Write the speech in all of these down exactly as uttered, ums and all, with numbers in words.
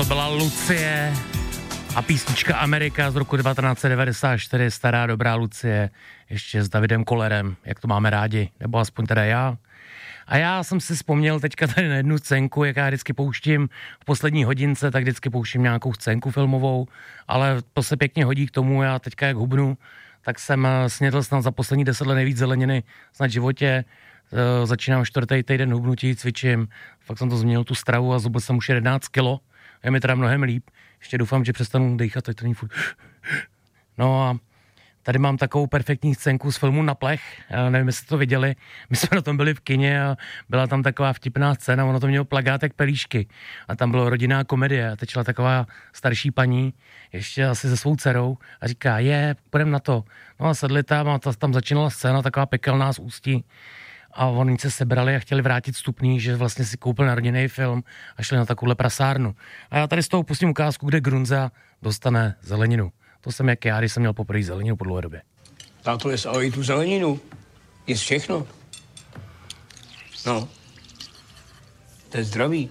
To byla Lucie a písnička Amerika z roku devatenáct set devadesát čtyři, stará dobrá Lucie, ještě s Davidem Kollerem, jak to máme rádi, nebo aspoň teda já. A já jsem si vzpomněl teďka tady na jednu scénku, jak já vždycky pouštím v poslední hodince, tak vždycky pouštím nějakou scénku filmovou, ale to se pěkně hodí k tomu, já teďka jak hubnu, tak jsem snědl snad za poslední deset let nejvíc zeleniny snad v životě. Začínám čtvrtý týden hubnutí, cvičím, fakt jsem to změnil tu stravu a zubil jsem už jedenáct kilo, je mi teda mnohem líp, ještě doufám, že přestanu dýchat, teď to není furt. No a tady mám takovou perfektní scénku z filmu Na plech, já nevím, jestli to viděli, my jsme na tom byli v kině a byla tam taková vtipná scéna, ono to mělo plakátek Pelíšky a tam byla rodinná komedie a teď šla taková starší paní, ještě asi se svou dcerou a říká, je, půjdem na to. No a sedli tam a tam začínala scéna, taková pekelná z Ústí. A oni se sebrali a chtěli vrátit vstupný, že vlastně si koupil na rodinný film a šli na takovouhle prasárnu. A já tady z toho pustím ukázku, kde Grunza dostane zeleninu. To jsem jak já, když jsem měl poprvé zeleninu po dlouhé době. Táto jest ale i tu zeleninu. Je všechno. No. To je zdravý.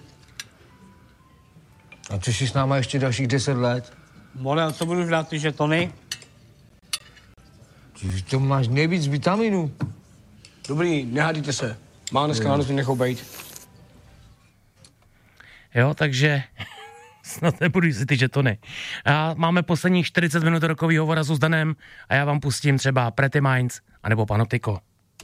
A ty jsi s náma ještě dalších deset let? More, co budu dát ty žetony? Ty to máš nejvíc vitaminu. Dobrý, nehádejte se. Má dneska na noci nechou bejt. Jo, takže snad nebudu si ty žetony. A máme posledních čtyřicet minut rokovýho hovora s Uzdanem a já vám pustím třeba Pretty Minds anebo Panoptiko.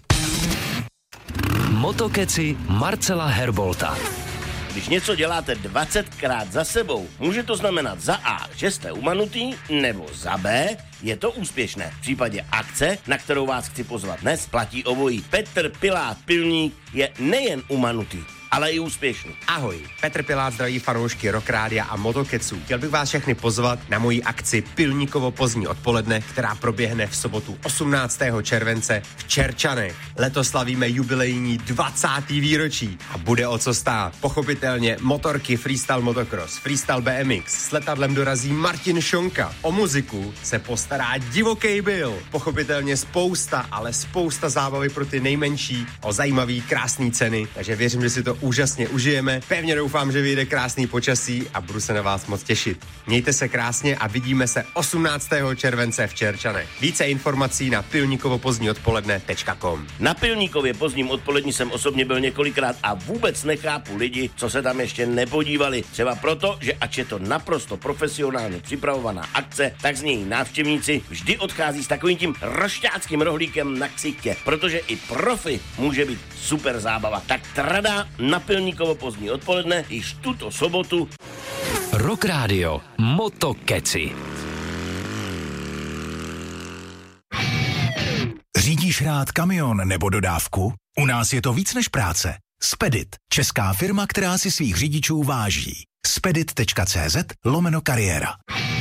Motokeci Marcela Herbolta. Když něco děláte dvacetkrát za sebou, může to znamenat za A, že jste umanutý, nebo za B, je to úspěšné. V případě akce, na kterou vás chci pozvat dnes, platí obojí. Petr Pilát Pilník je nejen umanutý, ale i úspěšný. Ahoj, Petr Pilát zdraví fanoušky Rock Rádia a Motokeců. Chtěl bych vás všechny pozvat na moji akci Pilníkovo pozdní odpoledne, která proběhne v sobotu osmnáctého července v Čerčanech. Letos slavíme jubilejní dvacátý výročí a bude o co stát. Pochopitelně motorky freestyle motocross, freestyle B M X, s letadlem dorazí Martin Šonka. O muziku se postará Divokej Bill. Pochopitelně spousta, ale spousta zábavy pro ty nejmenší, o zajímavý, krásný ceny, takže věřím, že si to úžasně užijeme. Pevně doufám, že vyjde krásný počasí a budu se na vás moc těšit. Mějte se krásně a vidíme se osmnáctého července v Čerčanech. Více informací na pilníkovo pozdní odpoledne tečka com. Na Pilníkově pozdním odpolední jsem osobně byl několikrát a vůbec nechápu lidi, co se tam ještě nepodívali. Třeba proto, že ač je to naprosto profesionálně připravovaná akce, tak z něj návštěvníci vždy odchází s takovým tím rošťáckým rohlíkem na ksichtě, protože i profi může být super zábava. Tak trada na Pilníkovo pozdní odpoledne již tuto sobotu. Rock Radio Motokeci. Řídíš rád kamion nebo dodávku? U nás je to víc než práce. Spedit, česká firma, která si svých řidičů váží. spedit tečka cé zet lomeno kariéra.